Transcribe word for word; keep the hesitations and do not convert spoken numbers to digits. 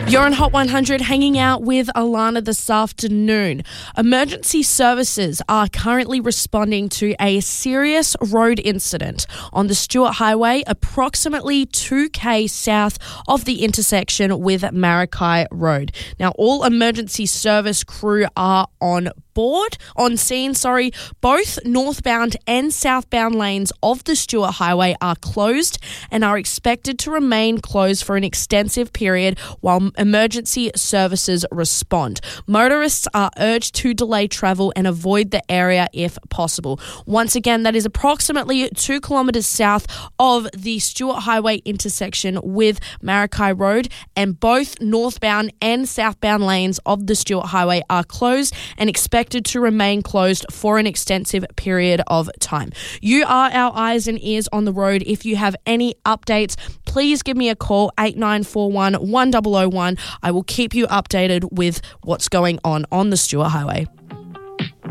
You're on Hot one hundred hanging out with Alana this afternoon. Emergency services are currently responding to a serious road incident on the Stuart Highway, approximately two k south of the intersection with Maracay Road. Now, all emergency service crew are on board, on scene, sorry. Both northbound and southbound lanes of the Stuart Highway are closed and are expected to remain closed for an extensive period while emergency services respond. Motorists are urged to delay travel and avoid the area if possible. Once again, that is approximately two kilometres south of the Stuart Highway intersection with Maracay Road, and both northbound and southbound lanes of the Stuart Highway are closed and expected to remain closed for an extensive period of time. You are our eyes and ears on the road. If you have any updates, please give me a call, eight nine four one, one zero zero one. I will keep you updated with what's going on on the Stuart Highway.